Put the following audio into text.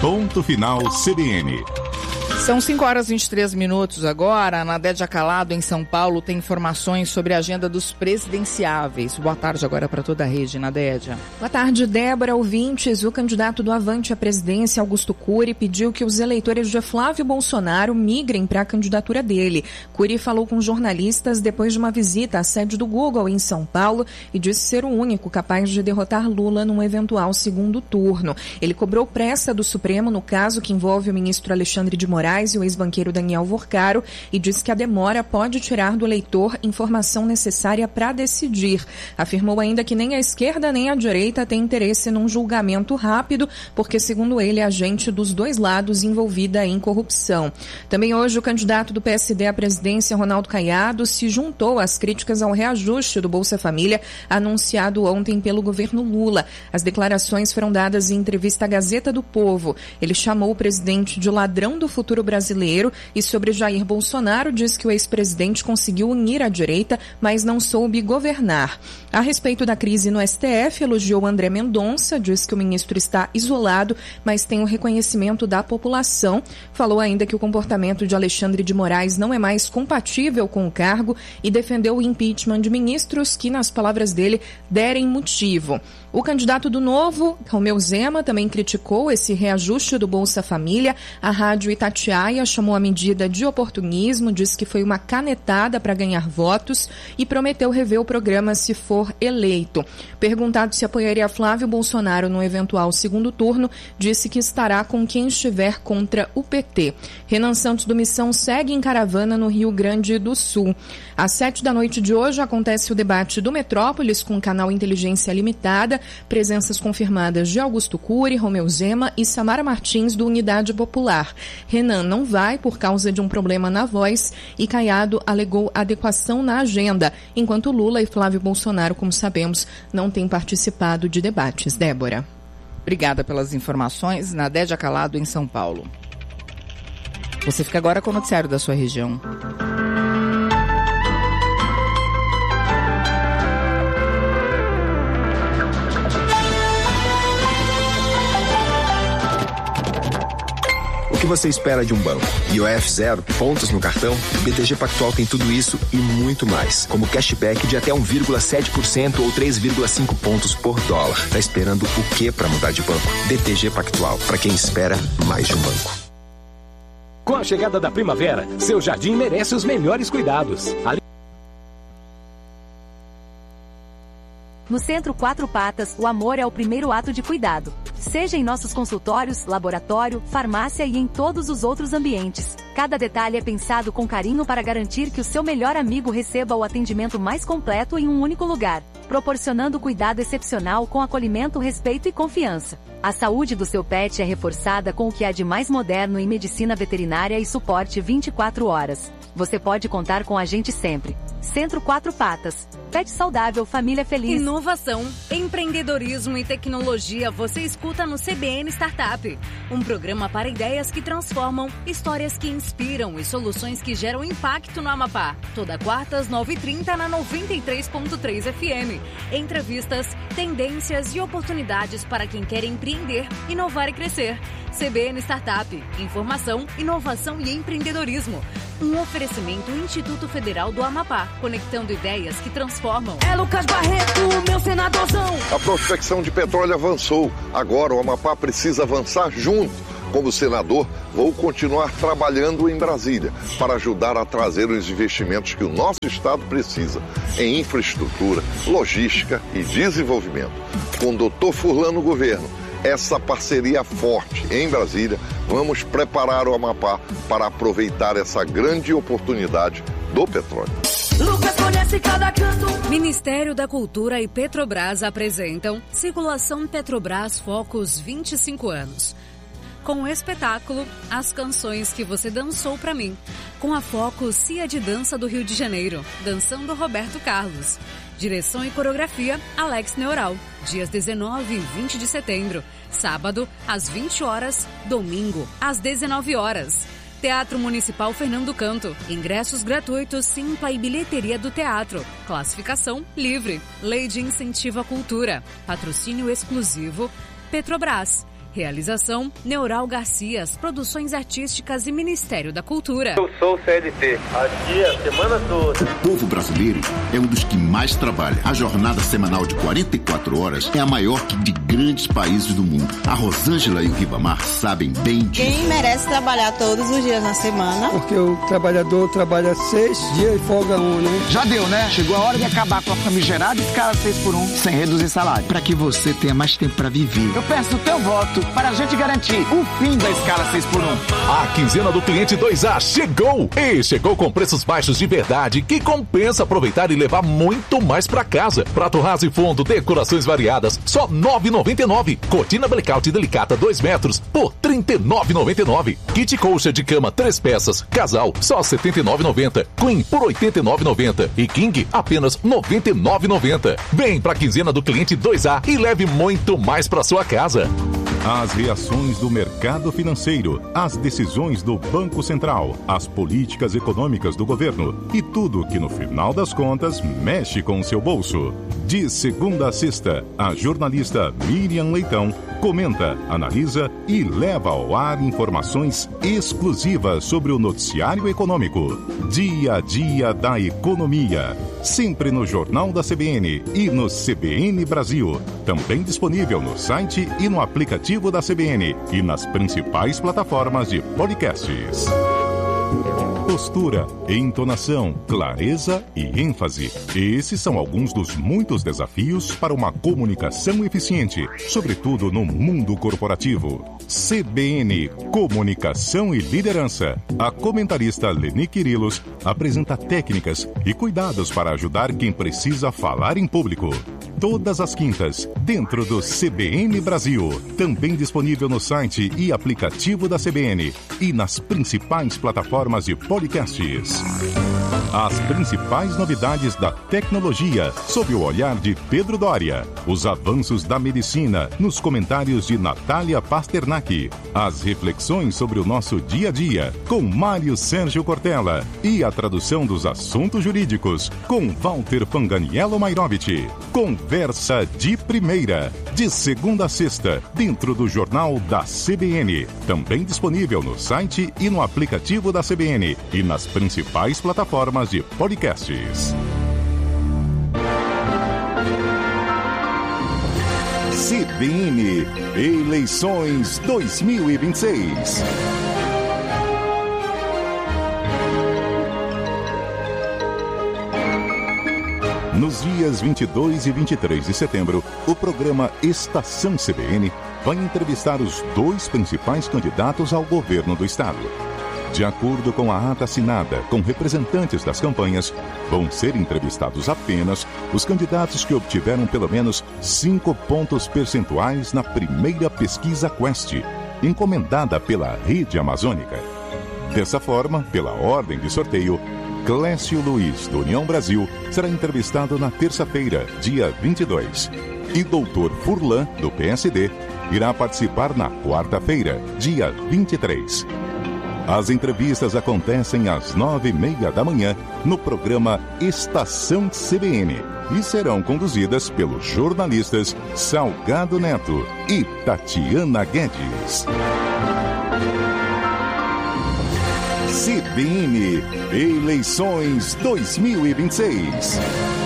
Ponto Final CBN. São 5h23 agora. A Nadédia Calado, em São Paulo, tem informações sobre a agenda dos presidenciáveis. Boa tarde agora para toda a rede, Nadédia. Boa tarde, Débora, ouvintes. O candidato do Avante à presidência, Augusto Cury, pediu que os eleitores de Flávio Bolsonaro migrem para a candidatura dele. Cury falou com jornalistas depois de uma visita à sede do Google em São Paulo e disse ser o único capaz de derrotar Lula num eventual segundo turno. Ele cobrou pressa do Supremo no caso que envolve o ministro Alexandre de Moraes e o ex-banqueiro Daniel Vorcaro e disse que a demora pode tirar do eleitor informação necessária para decidir. Afirmou ainda que nem a esquerda nem a direita têm interesse num julgamento rápido, porque, segundo ele, é gente dos dois lados envolvida em corrupção. Também hoje o candidato do PSD à presidência, Ronaldo Caiado, se juntou às críticas ao reajuste do Bolsa Família anunciado ontem pelo governo Lula. As declarações foram dadas em entrevista à Gazeta do Povo. Ele chamou o presidente de ladrão do futuro brasileiro e sobre Jair Bolsonaro diz que o ex-presidente conseguiu unir a direita, mas não soube governar. A respeito da crise no STF, elogiou André Mendonça, diz que o ministro está isolado, mas tem o reconhecimento da população. Falou ainda que o comportamento de Alexandre de Moraes não é mais compatível com o cargo e defendeu o impeachment de ministros que, nas palavras dele, derem motivo. O candidato do Novo, Romeu Zema, também criticou esse reajuste do Bolsa Família. A rádio Itatiaia chamou a medida de oportunismo, disse que foi uma canetada para ganhar votos e prometeu rever o programa se for eleito. Perguntado se apoiaria Flávio Bolsonaro no eventual segundo turno, disse que estará com quem estiver contra o PT. Renan Santos do Missão segue em caravana no Rio Grande do Sul. Às 7h de hoje acontece o debate do Metrópolis com o canal Inteligência Limitada. Presenças confirmadas de Augusto Cury, Romeu Zema e Samara Martins do Unidade Popular. Renan não vai por causa de um problema na voz e Caiado alegou adequação na agenda, enquanto Lula e Flávio Bolsonaro, como sabemos, não têm participado de debates. Débora. Obrigada pelas informações. Nadédia Calado, em São Paulo. Você fica agora com o noticiário da sua região. O que você espera de um banco? IOF zero, pontos no cartão? BTG Pactual tem tudo isso e muito mais, como cashback de até 1,7% ou 3,5 pontos por dólar. Tá esperando o quê para mudar de banco? BTG Pactual, para quem espera mais de um banco. Com a chegada da primavera, seu jardim merece os melhores cuidados. No Centro Quatro Patas, o amor é o primeiro ato de cuidado. Seja em nossos consultórios, laboratório, farmácia e em todos os outros ambientes. Cada detalhe é pensado com carinho para garantir que o seu melhor amigo receba o atendimento mais completo em um único lugar, proporcionando cuidado excepcional com acolhimento, respeito e confiança. A saúde do seu pet é reforçada com o que há de mais moderno em medicina veterinária e suporte 24 horas. Você pode contar com a gente sempre. Centro Quatro Patas. Pet saudável, família feliz. Inovação, empreendedorismo e tecnologia você escuta no CBN Startup. Um programa para ideias que transformam, histórias que inspiram e soluções que geram impacto no Amapá. Toda quarta às 9h30 na 93.3 FM. Entrevistas, tendências e oportunidades para quem quer empreender, inovar e crescer. CBN Startup. Informação, inovação e empreendedorismo. Um oferecimento Instituto Federal do Amapá, conectando ideias que transformam. É Lucas Barreto, meu senadorzão. A prospecção de petróleo avançou. Agora o Amapá precisa avançar junto. Como senador, vou continuar trabalhando em Brasília para ajudar a trazer os investimentos que o nosso estado precisa em infraestrutura, logística e desenvolvimento. Com o Dr. Furlan no governo, essa parceria forte em Brasília, vamos preparar o Amapá para aproveitar essa grande oportunidade do petróleo. Lucas conhece cada canto. Ministério da Cultura e Petrobras apresentam Circulação Petrobras Focus 25 anos. Com o espetáculo As Canções que Você Dançou Pra Mim, com a Focus Cia de Dança do Rio de Janeiro, dançando Roberto Carlos. Direção e coreografia, Alex Neural. Dias 19 e 20 de setembro. Sábado, às 20 horas. Domingo, às 19 horas. Teatro Municipal Fernando Canto. Ingressos gratuitos, Simpla e bilheteria do teatro. Classificação livre. Lei de Incentivo à Cultura. Patrocínio exclusivo, Petrobras. Realização Neural Garcias, Produções Artísticas e Ministério da Cultura. Eu sou o CLT, aqui a semana toda. O povo brasileiro é um dos que mais trabalha. A jornada semanal de 44 horas é a maior que de grandes países do mundo. A Rosângela e o Ribamar sabem bem disso. Quem merece trabalhar todos os dias na semana? Porque o trabalhador trabalha 6 dias e folga 1, né? Já deu, né? Chegou a hora de acabar com a famigerada escala 6x1, sem reduzir salário. Para que você tenha mais tempo para viver. Eu peço o teu voto para a gente garantir o fim da escala 6x1. A quinzena do cliente 2A chegou! E chegou com preços baixos de verdade que compensa aproveitar e levar muito mais para casa. Prato raso e fundo, decorações variadas, só R$ 9,99. Cortina blackout delicata 2 metros por R$ 39,99. Kit colcha de cama 3 peças, casal, só R$ 79,90. Queen por R$ 89,90. E King apenas R$ 99,90. Vem pra quinzena do cliente 2A e leve muito mais para sua casa. As reações do mercado financeiro, as decisões do Banco Central, as políticas econômicas do governo e tudo que no final das contas mexe com o seu bolso. De segunda a sexta, a jornalista Miriam Leitão comenta, analisa e leva ao ar informações exclusivas sobre o noticiário econômico. Dia a dia da economia. Sempre no Jornal da CBN e no CBN Brasil. Também disponível no site e no aplicativo da CBN e nas principais plataformas de podcasts. Postura, entonação, clareza e ênfase. Esses são alguns dos muitos desafios para uma comunicação eficiente, sobretudo no mundo corporativo. CBN, Comunicação e Liderança. A comentarista Leni Quirilos apresenta técnicas e cuidados para ajudar quem precisa falar em público. Todas as quintas, dentro do CBN Brasil. Também disponível no site e aplicativo da CBN e nas principais plataformas de podcasts. As principais novidades da tecnologia, sob o olhar de Pedro Doria. Os avanços da medicina, nos comentários de Natália Pasternak. As reflexões sobre o nosso dia a dia, com Mário Sérgio Cortella. E a tradução dos assuntos jurídicos, com Walter Panganiello Mairovich. Conversa de primeira, de segunda a sexta, dentro do Jornal da CBN. Também disponível no site e no aplicativo da CBN e nas principais plataformas de podcasts. CBN Eleições 2026. Nos dias 22 e 23 de setembro, o programa Estação CBN vai entrevistar os 2 principais candidatos ao governo do estado. De acordo com a ata assinada com representantes das campanhas, vão ser entrevistados apenas os candidatos que obtiveram pelo menos 5 pontos percentuais na primeira pesquisa Quest, encomendada pela Rede Amazônica. Dessa forma, pela ordem de sorteio, Clécio Luiz, do União Brasil, será entrevistado na terça-feira, dia 22. E Dr. Furlan, do PSD, irá participar na quarta-feira, dia 23. As entrevistas acontecem às 9h30 da manhã no programa Estação CBN e serão conduzidas pelos jornalistas Salgado Neto e Tatiana Guedes. CBN Eleições 2026.